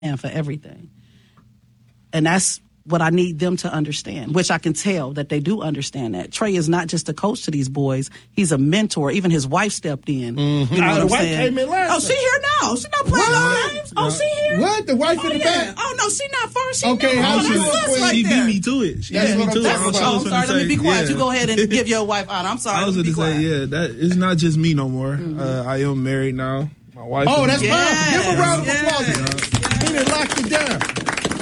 and for everything. And that's what I need them to understand, which I can tell that they do understand that. Trey is not just a coach to these boys. He's a mentor. Even his wife stepped in. Mm-hmm. You know what I'm wife saying? came in last she here now. She not playing no games. Oh, she here? What? The wife in the back? Oh, no, she not first. She Okay, not. how That's she sis right She there. beat me to it. She beat me to it. I'm sorry. Let me be quiet. You go ahead and give your wife honor. I'm sorry. I was Let me going be to say, quiet. that it's not just me no more. I am married now. My wife. Oh, is that's married. powerful. Give a round of applause. Yes. He done locked it down.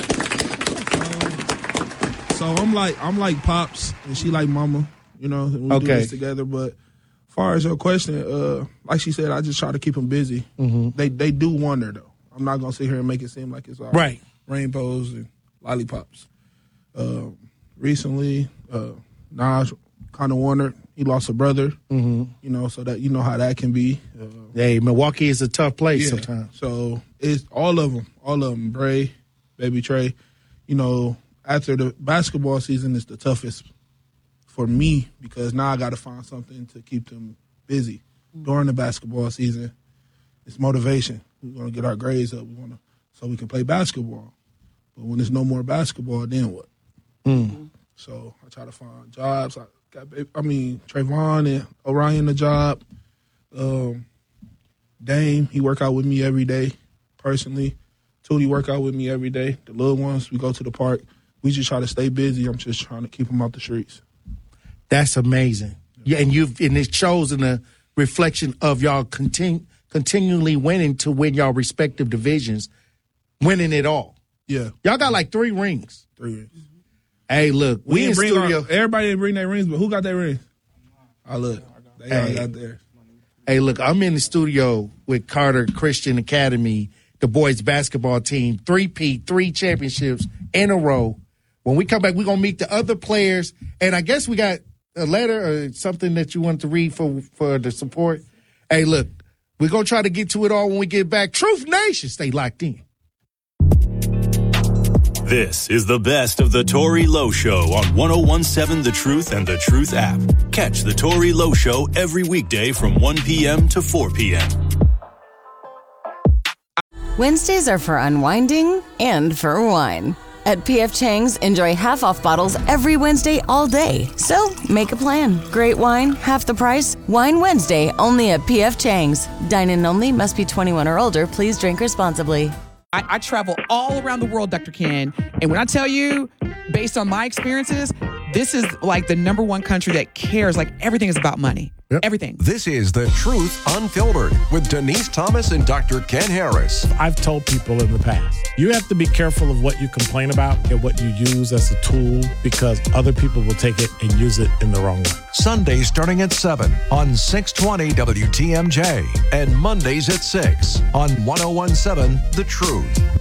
So I'm like Pops, and she like Mama. You know, and we do this together. But as far as your question, like she said, I just try to keep them busy. Mm-hmm. They do wonder though. I'm not gonna sit here and make it seem like it's all Right. rainbows and lollipops. Recently, Naj kind of wondered. He lost a brother. You know, so that you know how that can be. Hey, Milwaukee is a tough place sometimes. So it's all of them. Bray, baby Trey. You know, after the basketball season is the toughest for me because now I got to find something to keep them busy during the basketball season. It's motivation. We want to get our grades up. So we can play basketball. But when there's no more basketball, then what? So I try to find jobs. Trayvon and Orion a job. Dame, he work out with me every day, personally. Tootie work out with me every day. The little ones, we go to the park. We just try to stay busy. I'm just trying to keep them out the streets. That's amazing. Yeah, and it shows in the reflection of y'all continually winning to win y'all respective divisions, winning it all. Yeah. Y'all got like 3 rings. 3 rings. Hey, look, we in studio. Everybody didn't bring their rings, but who got their rings? Look. They all got theirs. Hey, look, I'm in the studio with Carter Christian Academy, the boys basketball team, 3-peat, 3 championships in a row. When we come back, we're going to meet the other players. And I guess we got a letter or something that you want to read for the support. Hey, look, we're going to try to get to it all when we get back. Truth Nation, stay locked in. This is the best of the Tory Lowe Show on 101.7 The Truth and The Truth app. Catch the Tory Lowe Show every weekday from 1 p.m. to 4 p.m. Wednesdays are for unwinding and for wine. At P.F. Chang's, enjoy half-off bottles every Wednesday all day. So, make a plan. Great wine, half the price. Wine Wednesday, only at P.F. Chang's. Dine-in only, must be 21 or older. Please drink responsibly. I travel all around the world, Dr. Ken, and when I tell you, based on my experiences, this is like the number one country that cares. Like, everything is about money. Yep. Everything. This is The Truth Unfiltered with Denise Thomas and Dr. Ken Harris. I've told people in the past, you have to be careful of what you complain about and what you use as a tool because other people will take it and use it in the wrong way. Sundays starting at 7 on 620 WTMJ and Mondays at 6 on 101.7 The Truth.